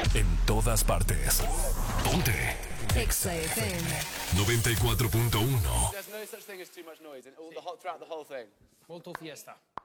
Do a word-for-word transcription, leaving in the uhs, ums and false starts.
En todas partes. Ponte. Exa F M. noventa y cuatro punto uno. There's no such thing as too much noise and all the whole, throughout the whole thing. Molto fiesta.